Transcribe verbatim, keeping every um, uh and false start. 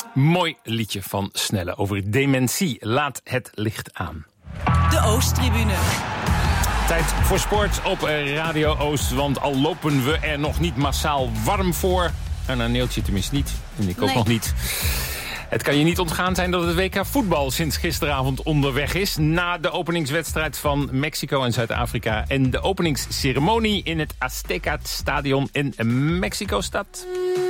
Mooi liedje van Snelle over dementie. Laat het licht aan. De Oosttribune. Tijd voor sport op Radio Oost, want al lopen we er nog niet massaal warm voor. En een Neeltje tenminste niet, en ik ook Nee. nog niet. Het kan je niet ontgaan zijn dat het W K voetbal sinds gisteravond onderweg is. Na de openingswedstrijd van Mexico en Zuid-Afrika en de openingsceremonie in het Azteca Stadion in Mexico-stad.